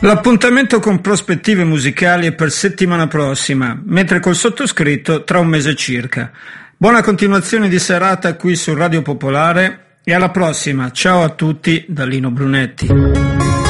L'appuntamento con prospettive musicali è per settimana prossima, mentre col sottoscritto tra un mese circa. Buona continuazione di serata qui su Radio Popolare e alla prossima. Ciao a tutti da Lino Brunetti.